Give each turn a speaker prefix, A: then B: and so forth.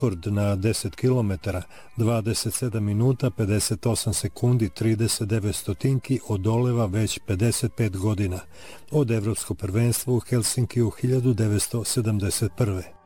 A: rekord na 10 km, 27 minuta, 58 sekundi, 39 stotinki odoleva već 55 godina od Evropskog prvenstva u Helsinkiju 1971.